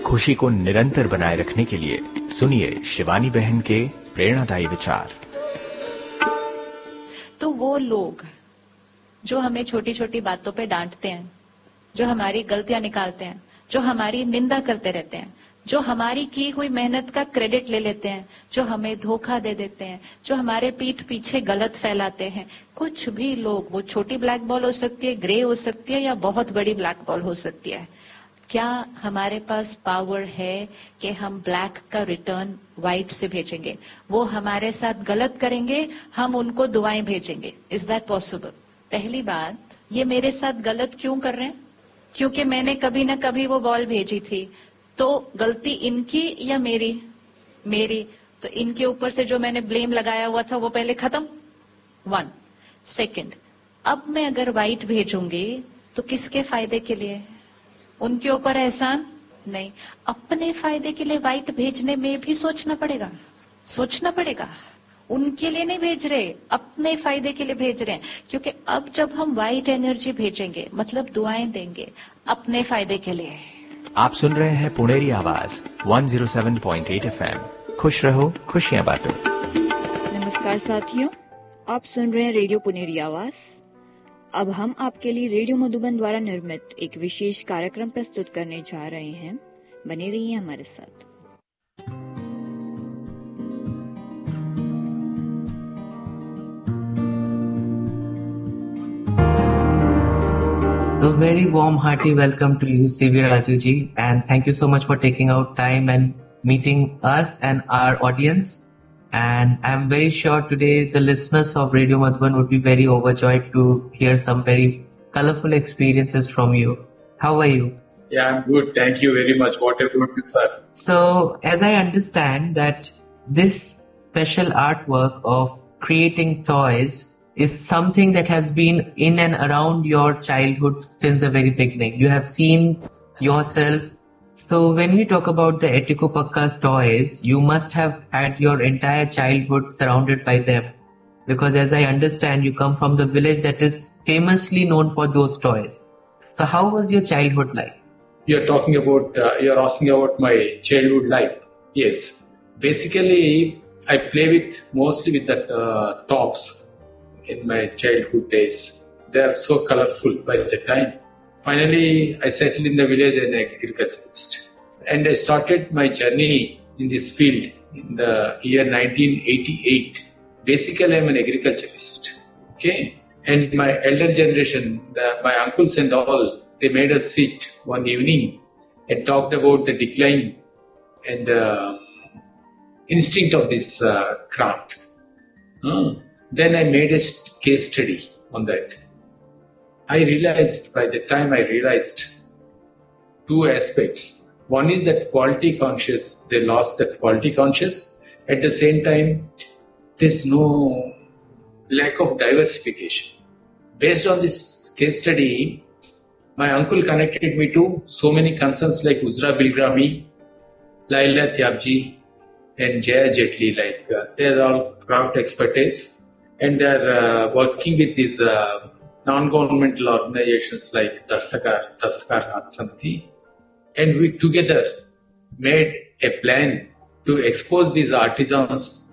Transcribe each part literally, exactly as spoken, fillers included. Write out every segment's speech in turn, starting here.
खुशी को निरंतर बनाए रखने के लिए सुनिए शिवानी बहन के प्रेरणादायी विचार। तो वो लोग जो हमें छोटी छोटी बातों पे डांटते हैं, जो हमारी गलतियां निकालते हैं, जो हमारी निंदा करते रहते हैं, जो हमारी की हुई मेहनत का क्रेडिट ले लेते हैं, जो हमें धोखा दे देते हैं, जो हमारे पीठ पीछे गलत फैलाते हैं, कुछ भी लोग, वो छोटी ब्लैक बॉल हो सकती है, ग्रे हो सकती है या बहुत बड़ी ब्लैक बॉल हो सकती है, क्या हमारे पास पावर है कि हम ब्लैक का रिटर्न व्हाइट से भेजेंगे? वो हमारे साथ गलत करेंगे, हम उनको दुआएं भेजेंगे। Is that possible? पहली बात, ये मेरे साथ गलत क्यों कर रहे हैं? क्योंकि मैंने कभी ना कभी वो बॉल भेजी थी। तो गलती इनकी या मेरी? मेरी। तो इनके ऊपर से जो मैंने ब्लेम लगाया हुआ था वो पहले खत्म। वन सेकंड, अब मैं अगर व्हाइट भेजूंगी तो किसके फायदे के लिए? उनके ऊपर एहसान नहीं, अपने फायदे के लिए व्हाइट भेजने में भी सोचना पड़ेगा, सोचना पड़ेगा। उनके लिए नहीं भेज रहे, अपने फायदे के लिए भेज रहे हैं। क्योंकि अब जब हम व्हाइट एनर्जी भेजेंगे मतलब दुआएं देंगे अपने फायदे के लिए। आप सुन रहे हैं पुणेरी आवाज एक सौ सात पॉइंट आठ एफएम। खुश रहो, खुशियां बांटो। नमस्कार साथियों, आप सुन रहे हैं रेडियो पुणेरी आवाज। अब हम आपके लिए रेडियो मधुबन द्वारा निर्मित एक विशेष कार्यक्रम प्रस्तुत करने जा रहे हैं। बने रहिए हमारे साथ। So very warm hearty welcome to you, C V Raju ji, and thank you so much for taking out time and meeting us and our audience. And I'm very sure today the listeners of Radio Madhuban would be very overjoyed to hear some very colorful experiences from you. How are you? Yeah, I'm good. Thank you very much. What about you, sir? So as I understand that this special artwork of creating toys is something that has been in and around your childhood since the very beginning. You have seen yourself. So when we talk about the Etikopakka toys, you must have had your entire childhood surrounded by them. Because as I understand, you come from the village that is famously known for those toys. So how was your childhood like? You're talking about, uh, you're asking about my childhood life. Yes. Basically, I play with, mostly with that uh, tops. In my childhood days, they are so colorful by the time. Finally, I settled in the village as an agriculturist, and I started my journey in this field in the year nineteen eighty-eight. Basically, I'm an agriculturist. Okay, and my elder generation, the, my uncles and all, they made us sit one evening and talked about the decline and the instinct of this uh, craft. Hmm. Then I made a case study on that. I realized, by the time I realized two aspects. One is that quality conscious, they lost that quality conscious. At the same time, there's no lack of diversification. Based on this case study, my uncle connected me to so many concerns like Uzra Bilgrami, Laila Tyabji, and Jaya Jetli. Like uh, they're all craft expertise. And they're uh, working with these uh, non-governmental organizations like Dastakar, Dastakar Hath Samiti. And we together made a plan to expose these artisans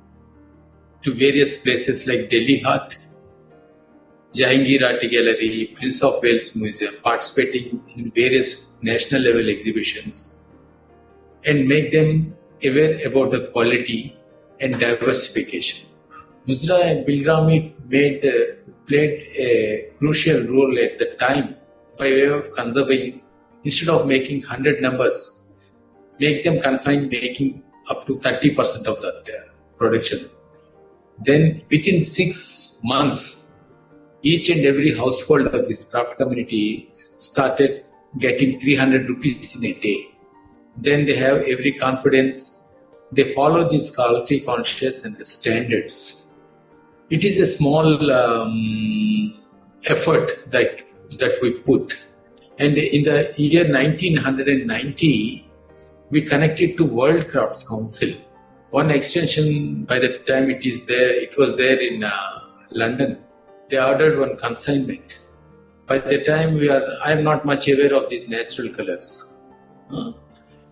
to various places like Delhi Haat, Jahangir Art Gallery, Prince of Wales Museum, participating in various national level exhibitions and make them aware about the quality and diversification. Uzra Bilgrami made, uh, played a crucial role at the time by way of conserving, instead of making one hundred numbers, make them confined, making up to thirty percent of that uh, production. Then within six months, each and every household of this craft community started getting three hundred rupees in a day. Then they have every confidence. They follow these quality conscious and the standards. It is a small um, effort that that we put. And in the year nineteen ninety, we connected to World Crafts Council. One extension, by the time it is there, it was there in uh, London. They ordered one consignment. By the time we are, I am not much aware of these natural colors. Uh,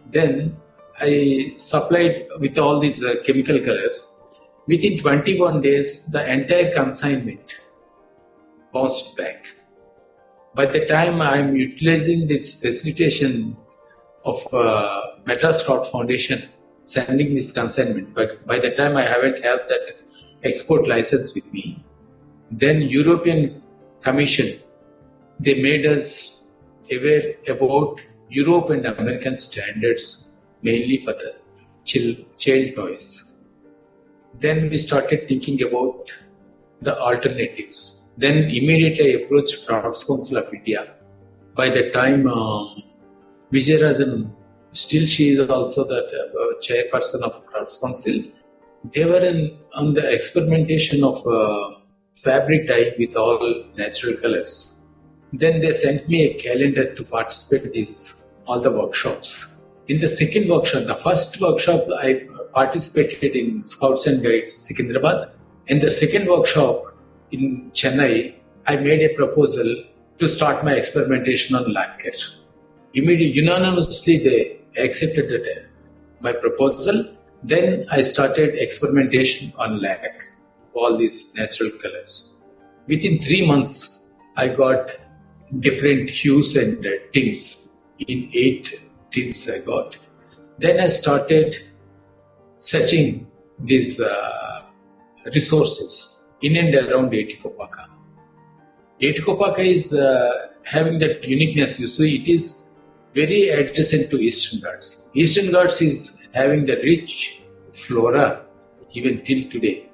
Then I supplied with all these uh, chemical colors. Within twenty-one days, the entire consignment bounced back. By the time I am utilizing this facilitation of uh, Madras Cloud Foundation, sending this consignment, but by the time I haven't had that export license with me, then European Commission, they made us aware about Europe and American standards, mainly for the child toys. Then we started thinking about the alternatives. Then immediately I approached Products Council of India. By the time um, Vijayarajan, still she is also the uh, chairperson of Products Council, they were in, on the experimentation of uh, fabric dye with all natural colors. Then they sent me a calendar to participate in these, all the workshops. In the second workshop, the first workshop I participated in Scouts and Guides Secunderabad. In the second workshop in Chennai, I made a proposal to start my experimentation on lacquer. Immediately, unanimously they accepted that, my proposal. Then I started experimentation on lac, all these natural colors. Within three months, I got different hues and uh, tints. In eight tints I got. Then I started searching these uh, resources in and around Etikopaka. Etikopaka is uh, having that uniqueness. You see, it is very adjacent to Eastern Ghats. Eastern Ghats is having the rich flora even till today.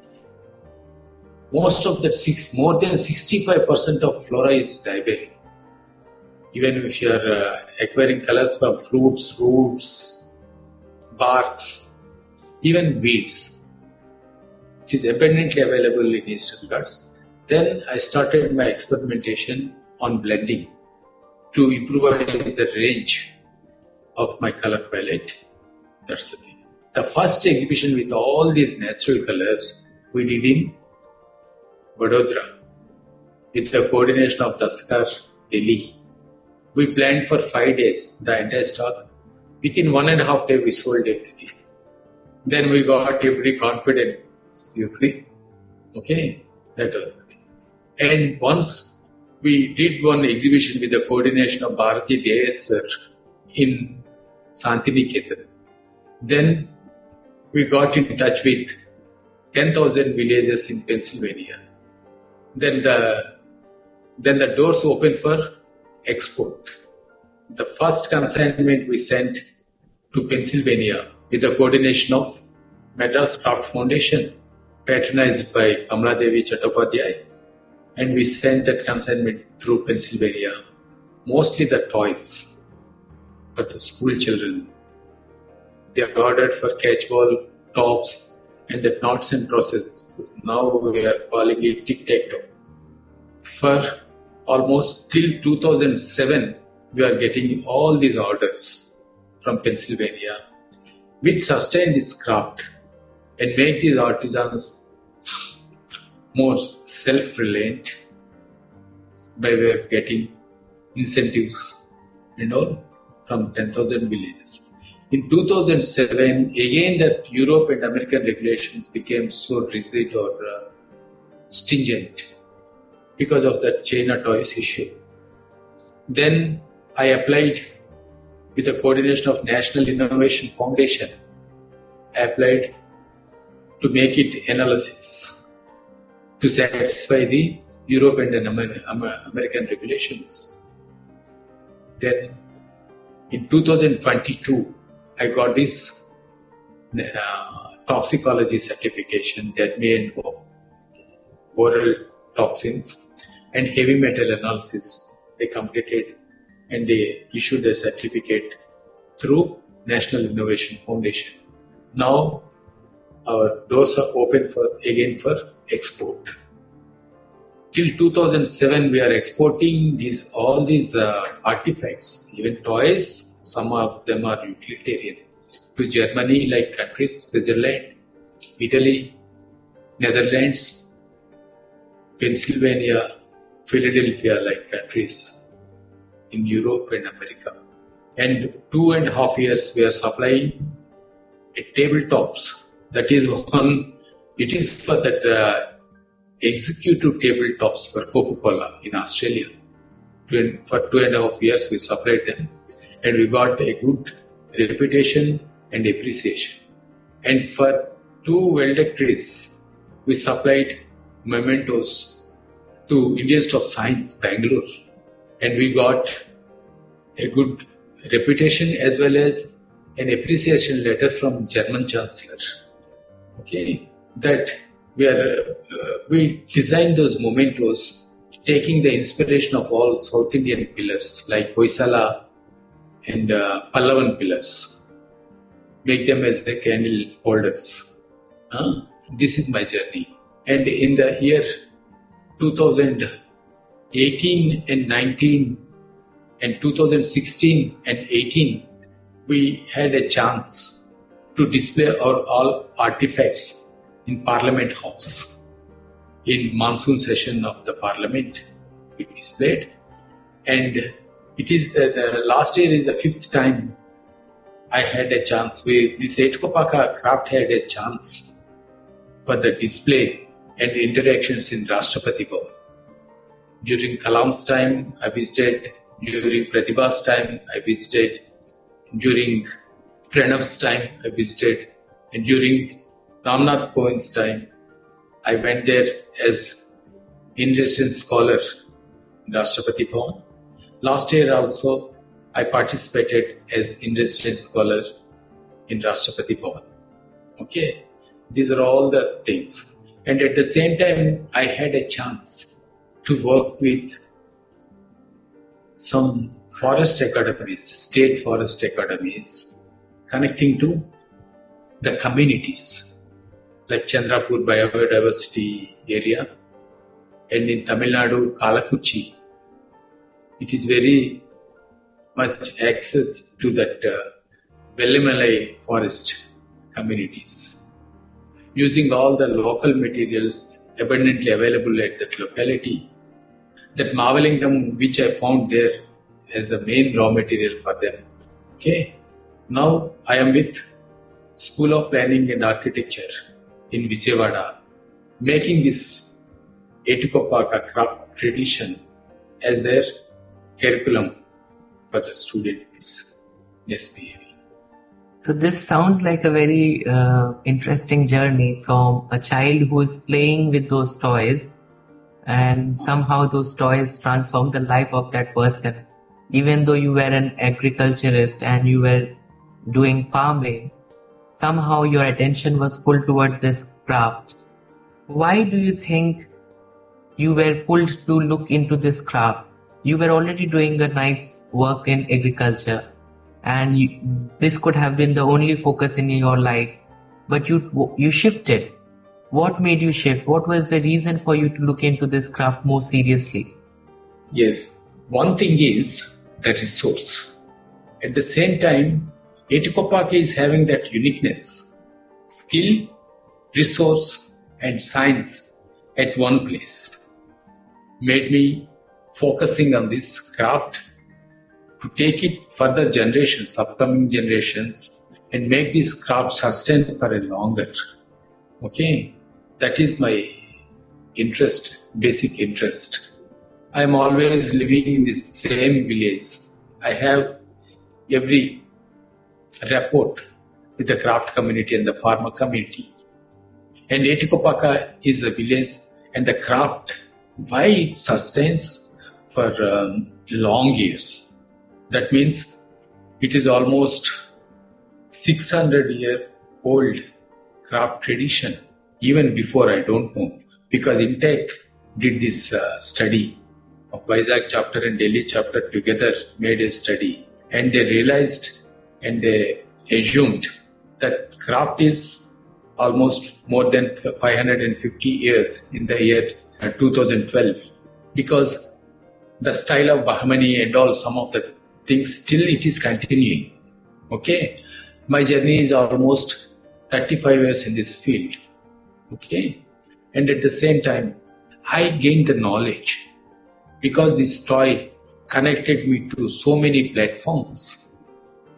Most of that, six, more than sixty-five percent of flora is diabetic. Even if you are uh, acquiring colors from fruits, roots, barks, even weeds, it is abundantly available in Eastern Ghats. Then I started my experimentation on blending to improvise the range of my color palette. That's the thing. The first exhibition with all these natural colors we did in Vadodara with the coordination of Daskar, Delhi. We planned for five days the entire stock. Within one and a half day we sold everything. Then we got every confidence, you see. Okay, that was the thing. And once we did one exhibition with the coordination of Bharati Deyaswar in Santiniketan. Then we got in touch with ten thousand villages in Pennsylvania. Then the, then the doors opened for export. The first consignment we sent to Pennsylvania with the coordination of Madras Craft Foundation, patronized by Kamala Devi Chattopadhyay, and we sent that consignment through Pennsylvania, mostly the toys for the school children. They are ordered for catchball, tops, and the knots and crosses. Now we are calling it tic-tac-toe. For almost till two thousand seven, we are getting all these orders from Pennsylvania, which sustain this craft and make these artisans more self-reliant by way of getting incentives and all from ten thousand villages. In two thousand seven, again that Europe and American regulations became so rigid or uh, stringent because of that China toys issue. Then I applied with the coordination of National Innovation Foundation. I applied to make it analysis to satisfy the Europe and American regulations. Then in two thousand twenty-two, I got this uh, toxicology certification that may involve oral toxins and heavy metal analysis. They completed and they issued a certificate through National Innovation Foundation. Now our doors are open for again for export. Till two thousand seven, we are exporting these all these uh, artifacts, even toys. Some of them are utilitarian to Germany, like countries, Switzerland, Italy, Netherlands, Pennsylvania, Philadelphia, like countries in Europe and America. And two and a half years we are supplying a tabletops. That is one, it is for that uh, executive tabletops for Coca-Cola in Australia. For two and a half years we supplied them, and we got a good reputation and appreciation. And for two valedictories, we supplied mementos to Indian Institute of Science, Bangalore, and we got a good reputation as well as an appreciation letter from German Chancellor. Okay, that we are uh, we designed those mementos taking the inspiration of all South Indian pillars like Hoysala and uh, Pallavan pillars. Make them as the candle holders. Uh, this is my journey. And in the year two thousand eighteen and nineteen and two thousand sixteen and eighteen, we had a chance to display our all artifacts in Parliament House. In monsoon session of the Parliament, we displayed. And it is the, the last year is the fifth time I had a chance. We, this Etukopaka craft had a chance for the display and interactions in Rashtrapati Bhavan. During Kalam's time, I visited. During Pratibha's time, I visited. During Pranav's time, I visited. And during Ramnath Kovind's time, I went there as in-residence scholar in Rashtrapati Bhavan. Last year also, I participated as in-residence scholar in Rashtrapati Bhavan. Okay, these are all the things. And at the same time, I had a chance to work with some forest academies, state forest academies, connecting to the communities, like Chandrapur biodiversity area, and in Tamil Nadu, Kalakuchi. It is very much access to that uh, Vellimalai forest communities. Using all the local materials abundantly available at that locality, that Mavalingam which I found there as the main raw material for them. Okay. Now I am with School of Planning and Architecture in Vijayawada, making this Etukopaka craft tradition as their curriculum for the students in S P A V. So this sounds like a very uh, interesting journey from a child who is playing with those toys, and somehow those toys transform the life of that person. Even though you were an agriculturist and you were doing farming, somehow your attention was pulled towards this craft. Why do you think you were pulled to look into this craft? You were already doing a nice work in agriculture, and you, this could have been the only focus in your life, but you you shifted. What made you shift? What was the reason for you to look into this craft more seriously? Yes, one thing is the resource. At the same time, Etukopaka is having that uniqueness, skill, resource and science at one place. Made me focusing on this craft to take it further generations, upcoming generations, and make this craft sustain for a longer. Okay, that is my interest, basic interest. I am always living in this same village. I have every rapport with the craft community and the farmer community. And Etukopaka is the village and the craft, why it sustains for um, long years. That means it is almost six hundred year old craft tradition. Even before, I don't know, because Intech did this uh, study of Vizag chapter and Delhi chapter together, made a study, and they realized and they assumed that craft is almost more than five hundred fifty years in the year uh, two thousand twelve, because the style of Bahmani and all, some of the things, still it is continuing. Okay, my journey is almost thirty-five years in this field. Okay, and at the same time, I gained the knowledge because this toy connected me to so many platforms.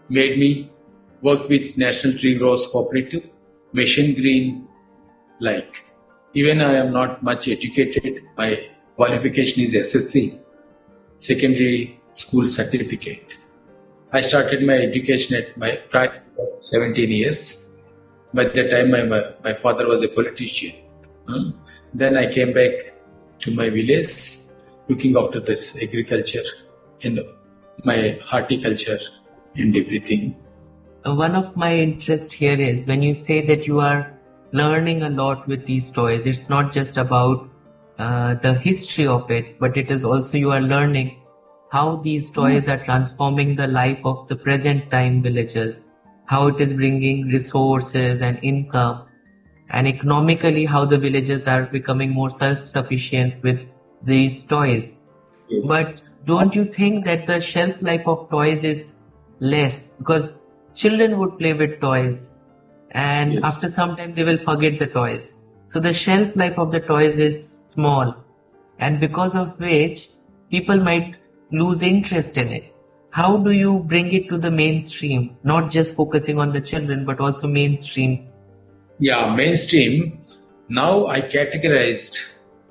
made me work with National Tree Growers Cooperative, Machine Green, like. Even I am not much educated. My qualification is S S C, secondary school certificate. I started my education at my prior seventeen years. By that time, my, my, my father was a politician. Hmm? Then I came back to my village, looking after this agriculture and my horticulture and everything. One of my interest here is when you say that you are learning a lot with these toys, it's not just about uh, the history of it, but it is also you are learning how these toys are transforming the life of the present time villagers, how it is bringing resources and income, and economically how the villagers are becoming more self-sufficient with these toys. Yes. But don't you think that the shelf life of toys is less? Because children would play with toys and Yes. after some time they will forget the toys. So the shelf life of the toys is small, and because of which people might lose interest in it. How do you bring it to the mainstream, not just focusing on the children but also mainstream? Yeah, mainstream. Now I categorized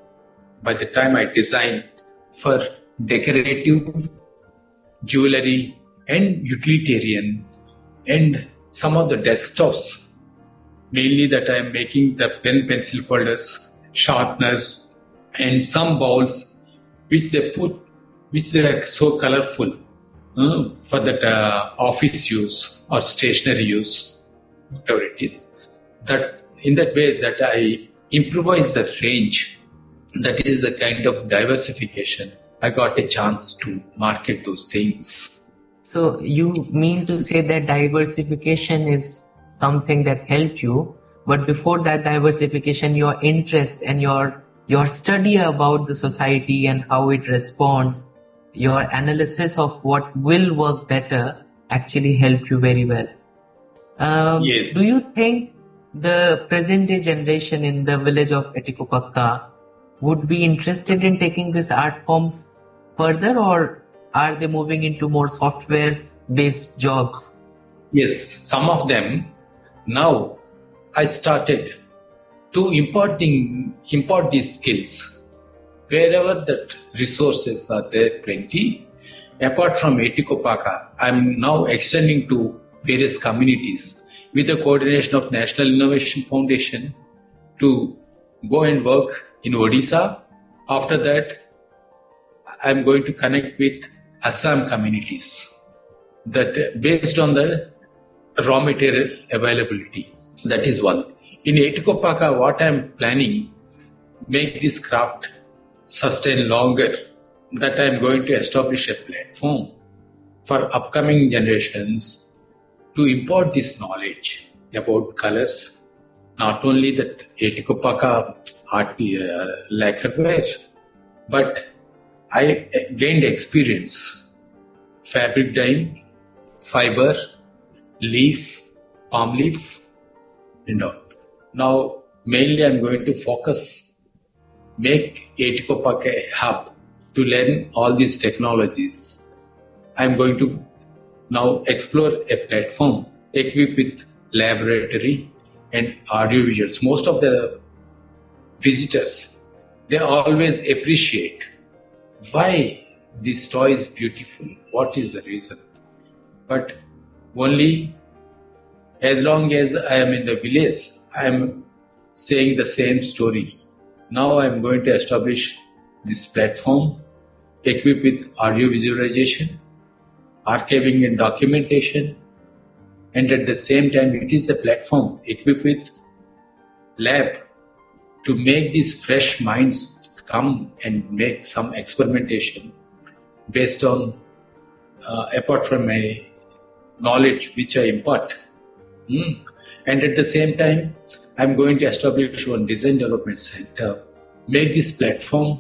by the time I designed for decorative, jewelry and utilitarian, and some of the desktops, mainly that I am making the pen pencil holders, sharpeners and some bowls which they put, which they are so colorful uh, for that uh, office use or stationary use, whatever it is. That in that way that I improvise the range, that is the kind of diversification. I got a chance to market those things. So you mean to say that diversification is something that helped you, but before that diversification, your interest and your your study about the society and how it responds, your analysis of what will work better actually helped you very well. Um, Yes. Do you think the present day generation in the village of Etikopakka would be interested in taking this art form further, or are they moving into more software based jobs? Yes, some of them. Now I started to importing import these skills wherever that resources are there plenty. Apart from Etikopakka, I'm now extending to various communities with the coordination of National Innovation Foundation to go and work in Odisha. After that, I'm going to connect with Assam communities that based on the raw material availability. That is one. In Etikopakka, what I'm planning, make this craft sustain longer, that I'm going to establish a platform for upcoming generations to impart this knowledge about colors, not only that Etikopakka art uh, lacquerware, but I gained experience, fabric dyeing, fiber, leaf, palm leaf, and all. Now, mainly I'm going to focus, make Etikopakka a hub to learn all these technologies. I'm going to now explore a platform equipped with laboratory and audio visuals. Most of the visitors, they always appreciate why this toy is beautiful, what is the reason. But only as long as I am in the village, I am saying the same story. Now I am going to establish this platform equipped with audio visualization, archiving and documentation, and at the same time it is the platform equipped with lab to make these fresh minds come and make some experimentation based on, uh, apart from my knowledge which I impart. Mm. And at the same time, I'm going to establish one design development center, make this platform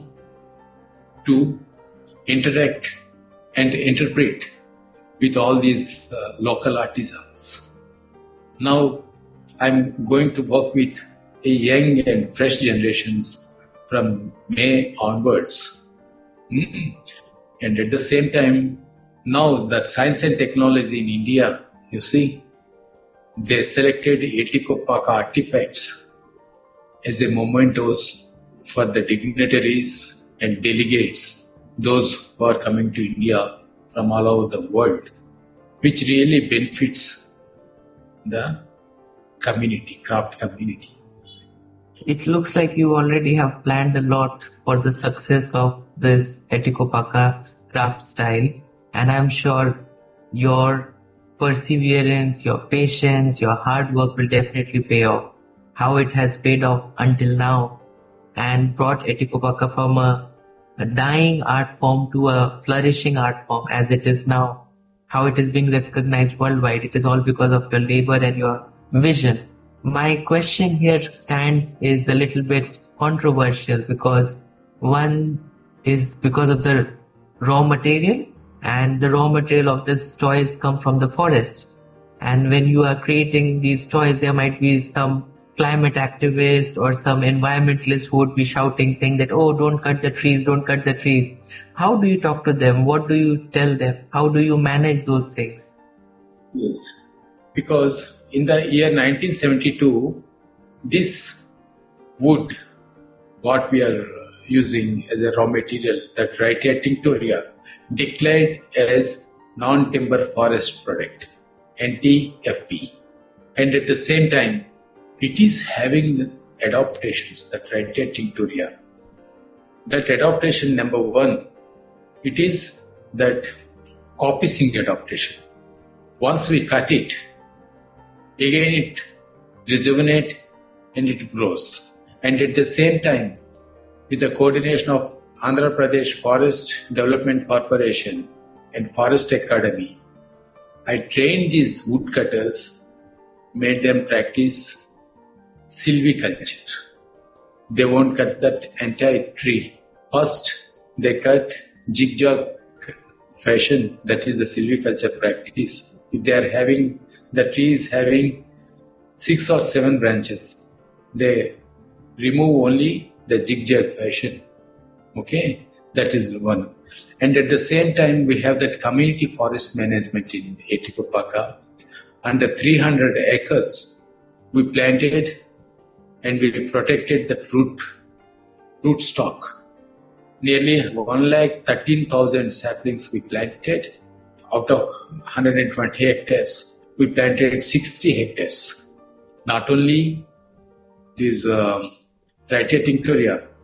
to interact and interpret with all these uh, local artisans. Now, I'm going to work with a young and fresh generations from May onwards. Mm. And at the same time, now that science and technology in India You see, they selected Eticopaca artifacts as a mementos for the dignitaries and delegates, those who are coming to India from all over the world, which really benefits the community, craft community. It looks like you already have planned a lot for the success of this Eticopaca craft style, and I'm sure your perseverance, your patience, your hard work will definitely pay off. How it has paid off until now and brought Eticopaca from a, a dying art form to a flourishing art form as it is now. How it is being recognized worldwide. It is all because of your labor and your vision. My question here stands is a little bit controversial because one is because of the raw material, and the raw material of these toys come from the forest. And when you are creating these toys, there might be some climate activist or some environmentalist who would be shouting, saying that, oh, don't cut the trees, don't cut the trees. How do you talk to them? What do you tell them? How do you manage those things? Yes. Because in the year nineteen seventy-two, this wood, what we are using as a raw material, that Rhytia tinctoria, declared as non-timber forest product, N T F P. And at the same time, it is having adaptations, that Rhytia tinctoria. That adaptation number one, it is that coppicing adaptation. Once we cut it, again it rejuvenates and it grows. And at the same time, with the coordination of Andhra Pradesh Forest Development Corporation and Forest Academy, I trained these woodcutters, made them practice silviculture. They won't cut that entire tree. First, they cut zigzag fashion, that is the silviculture practice. If they are having, the tree is having six or seven branches, they remove only the zigzag fashion. Okay, that is one. And at the same time, we have that community forest management in Eticopaca. Under three hundred acres, we planted and we protected the root, root stock. Nearly one lakh thirteen thousand saplings we planted. Out of one hundred twenty hectares, we planted sixty hectares. Not only this um, Rhytia tinctoria,